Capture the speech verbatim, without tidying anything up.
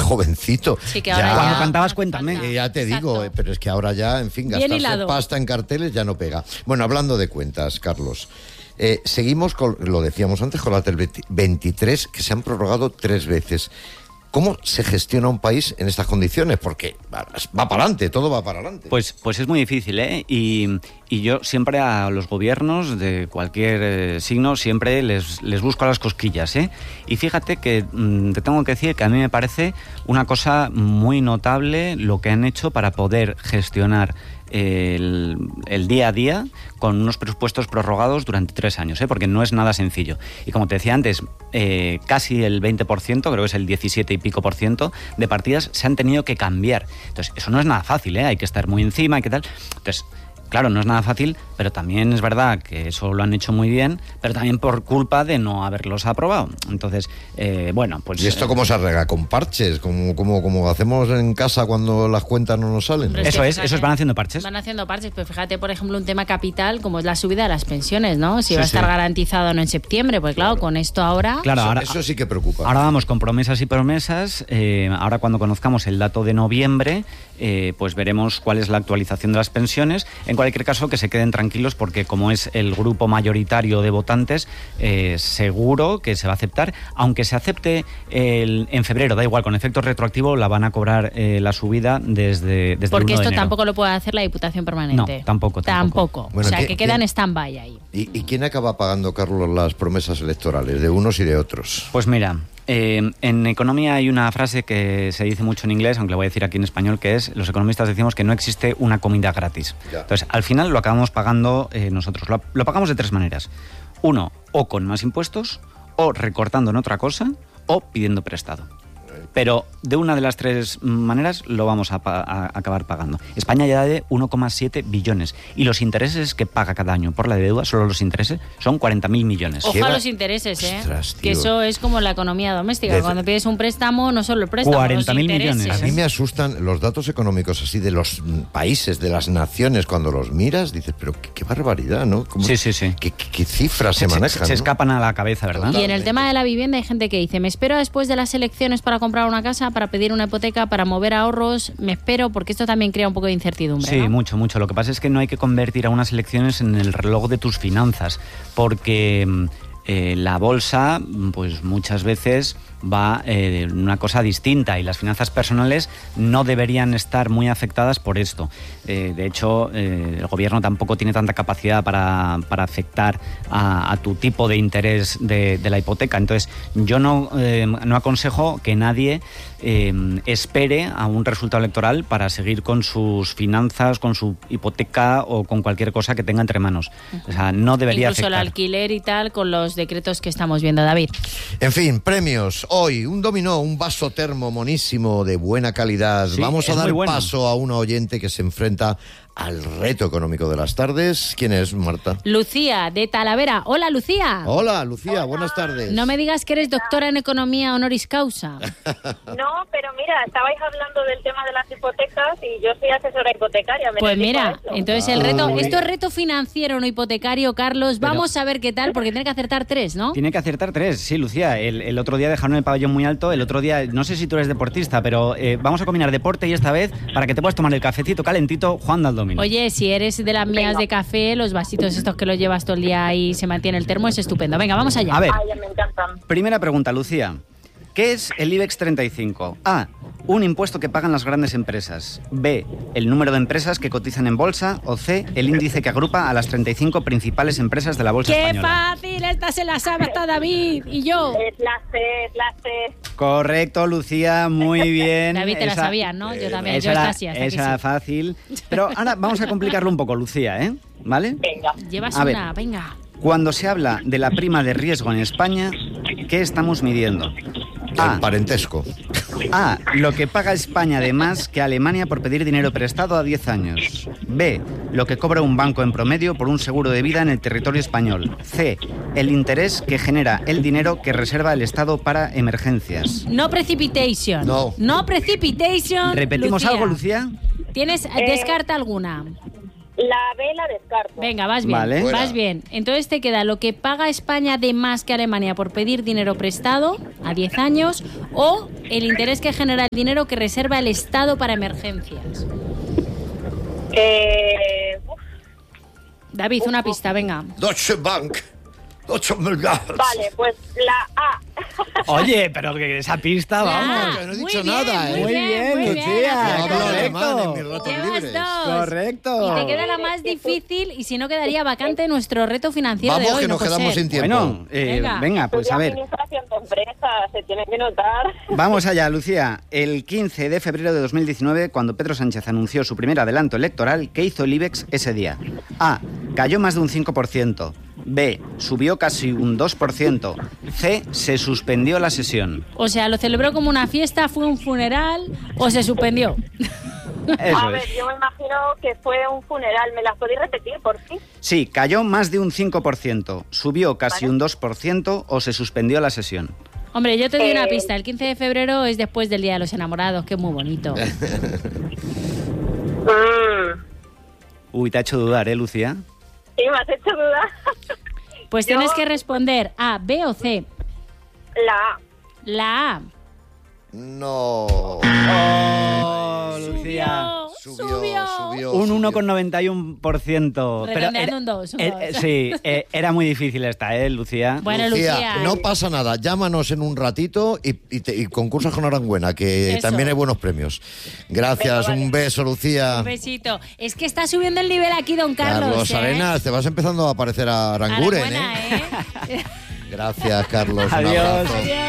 jovencito. Sí, que ahora ya, Cuando cantabas Cuéntame. eh, ya te Exacto. digo, eh, pero es que ahora ya, en fin, Bien gastarse hilado. pasta en carteles ya no pega. Bueno, hablando de cuentas, Carlos, eh, seguimos con, lo decíamos antes, con la del veintitrés, que se han prorrogado tres veces. ¿Cómo se gestiona un país en estas condiciones? Porque va, va para adelante, todo va para adelante. Pues, pues es muy difícil, ¿eh? Y, y yo siempre a los gobiernos de cualquier eh, signo siempre les, les busco las cosquillas, ¿eh? Y fíjate que mmm, te tengo que decir que a mí me parece una cosa muy notable lo que han hecho para poder gestionar El, el día a día con unos presupuestos prorrogados durante tres años, ¿eh? Porque no es nada sencillo. Y como te decía antes, eh, casi el veinte por ciento, creo que es el diecisiete y pico por ciento de partidas se han tenido que cambiar. Entonces, eso no es nada fácil, ¿eh? Hay que estar muy encima, hay que tal. Entonces, claro, no es nada fácil, pero también es verdad que eso lo han hecho muy bien, pero también por culpa de no haberlos aprobado. Entonces, eh, bueno, pues... ¿Y esto cómo se arregla? ¿Con parches? ¿Como, como, como hacemos en casa cuando las cuentas no nos salen? Pero Eso que es, fíjate, eso es, van haciendo parches. Van haciendo parches, pero fíjate, por ejemplo, un tema capital como es la subida de las pensiones, ¿no? Si Sí, va a estar sí. garantizado o no en septiembre, pues claro, Claro. con esto ahora... Claro, Eso, ahora, eso sí que preocupa. Ahora vamos con promesas y promesas. Eh, ahora cuando conozcamos el dato de noviembre, eh, pues veremos cuál es la actualización de las pensiones. En cualquier caso, que se queden tranquilos porque como es el grupo mayoritario de votantes, eh, seguro que se va a aceptar. Aunque se acepte el, en febrero, da igual, con efecto retroactivo la van a cobrar eh, la subida desde, desde Porque el uno de esto enero. tampoco lo puede hacer la Diputación Permanente. No, tampoco, tampoco. Tampoco. Bueno, o sea, ¿qué- que queda qué- en stand-by ahí. ¿Y, ¿Y quién acaba pagando, Carlos, las promesas electorales de unos y de otros? Pues mira, eh, en economía hay una frase que se dice mucho en inglés, aunque la voy a decir aquí en español, que es, los economistas decimos que no existe una comida gratis. Ya. Entonces, al final lo acabamos pagando eh, nosotros. Lo, lo pagamos de tres maneras. Uno, o con más impuestos, o recortando en otra cosa, o pidiendo prestado. Pero de una de las tres maneras lo vamos a, pa- a acabar pagando. España ya de uno coma siete billones y los intereses que paga cada año por la deuda, solo los intereses, son cuarenta mil millones. Ojo Lleva- a los intereses, ¿eh? Ostras, tío. Que eso es como la economía doméstica. Desde- Cuando pides un préstamo, no solo el préstamo, cuarenta mil los intereses. millones, A mí me asustan los datos económicos así de los mm, países, de las naciones, cuando los miras, dices, pero qué, qué barbaridad, ¿no? ¿Cómo- Sí, sí, sí. ¿Qué, qué- qué cifras se, manejan? se ¿no? escapan a la cabeza, ¿verdad? Y en el tema de la vivienda hay gente que dice, me espero después de las elecciones para comprar una casa, para pedir una hipoteca, para mover ahorros, me espero, porque esto también crea un poco de incertidumbre, Sí, ¿no? mucho, mucho. Lo que pasa es que no hay que convertir a unas elecciones en el reloj de tus finanzas, porque mm, eh, la bolsa, mm, pues muchas veces va eh, en una cosa distinta y las finanzas personales no deberían estar muy afectadas por esto. Eh, de hecho, eh, el gobierno tampoco tiene tanta capacidad para, para afectar a, a tu tipo de interés de, de la hipoteca. Entonces, yo no, eh, no aconsejo que nadie eh, espere a un resultado electoral para seguir con sus finanzas, con su hipoteca o con cualquier cosa que tenga entre manos. O sea, no debería Incluso afectar. el alquiler y tal, con los decretos que estamos viendo, David. En fin, premios. Hoy, un dominó, un vaso termo monísimo de buena calidad. Sí, Vamos a es dar muy bueno. paso a una oyente que se enfrenta al reto económico de las tardes. ¿Quién es, Marta? Lucía, de Talavera. Hola, Lucía. Hola, Lucía, buenas tardes. No me digas que eres doctora en economía honoris causa. No, pero mira, estabais hablando del tema de las hipotecas y yo soy asesora hipotecaria. me Pues dedico a mira, eso. entonces el Ah, reto, muy esto es bien. reto financiero, no hipotecario, Carlos. Pero- Vamos a ver qué tal, porque tiene que acertar tres, ¿no? Tiene que acertar tres, sí, Lucía. El, el otro día dejaron el pabellón muy alto, el otro día, no sé si tú eres deportista, pero eh, vamos a combinar deporte y esta vez, para que te puedas tomar el cafecito calentito, Juan al dominó. Oye, si eres de las mías de café, los vasitos estos que los llevas todo el día y se mantiene el termo, es estupendo. Venga, vamos allá. A ver, Ay, me encantan. primera pregunta, Lucía. ¿Qué es el IBEX treinta y cinco? A. Un impuesto que pagan las grandes empresas. B. El número de empresas que cotizan en bolsa. O C. El índice que agrupa a las treinta y cinco principales empresas de la bolsa ¡Qué española. fácil! Esta se la sabe hasta David y yo. Es la C, es la C. Correcto, Lucía, muy bien. David, te la Esa- sabías, ¿no? Yo también, Esa yo era, esta sí, hasta esa que era sí. fácil. Pero ahora vamos a complicarlo un poco, Lucía, ¿eh? ¿Vale? Venga. Llevas A ver. una, venga. Cuando se habla de la prima de riesgo en España, ¿qué estamos midiendo? A. El parentesco. A. Lo que paga España de más que Alemania por pedir dinero prestado a diez años. B. Lo que cobra un banco en promedio por un seguro de vida en el territorio español. C. El interés que genera el dinero que reserva el Estado para emergencias. No precipitation. No. No precipitation. ¿Repetimos algo, Lucía? ¿Tienes, descarta alguna? La B la descarto. Venga, vas bien, Vale. Fuera. vas bien. Entonces te queda lo que paga España de más que Alemania por pedir dinero prestado a diez años o el interés que genera el dinero que reserva el Estado para emergencias. Eh, uf, David, una pista, venga. Deutsche Bank. Deutsche Bank. vale, pues la A. Oye, pero que esa pista, vamos. Ah, que no he muy dicho bien, nada, ¿eh? Muy Muy bien, bien, muy Lucía, bien. Yo hablo correcto. alemán en mis ratos Llevas libres. dos. Correcto. Y te queda la más difícil y si no quedaría vacante nuestro reto financiero Vamos, de hoy. que ¿no, nos quedamos José? sin tiempo. Bueno, eh, Venga. venga, pues a ver. Administración de empresas, se tiene que notar. Vamos allá, Lucía. El quince de febrero de dos mil diecinueve, cuando Pedro Sánchez anunció su primer adelanto electoral, ¿qué hizo el IBEX ese día? A. Cayó más de un cinco por ciento. B. Subió casi un dos por ciento. C. Se suspendió la sesión. O sea, lo celebró como una fiesta, fue un funeral o se suspendió. Eso A es. ver, yo me imagino que fue un funeral. ¿Me las podéis repetir, por fin? Sí, cayó más de un cinco por ciento. Subió casi Vale. un dos por ciento o se suspendió la sesión. Hombre, yo te doy una Eh. pista. El quince de febrero es después del Día de los Enamorados, que es muy bonito. Mm, Uy, te ha hecho dudar, ¿eh, Lucía? sí, me has hecho dudar. Pues Yo- tienes que responder A, B o C. La A. La A. No. Oh, Lucía. Subió, Subió. subió. Un subió. uno coma noventa y uno por ciento. Redondeando un dos, un eh, dos. eh, sí, eh, era muy difícil esta, ¿eh, Lucía? Bueno, Lucía. no pasa nada. Llámanos en un ratito y, y, te- y concursas con Aranguena, que Eso. también hay buenos premios. Gracias, Venga, vale. un beso, Lucía. Un besito. Es que está subiendo el nivel aquí, don Carlos. Carlos ¿eh? Arenas, te vas empezando a parecer a Aranguren, Aranguena, ¿eh? ¿eh? Gracias, Carlos. Un Adiós. abrazo. Adiós.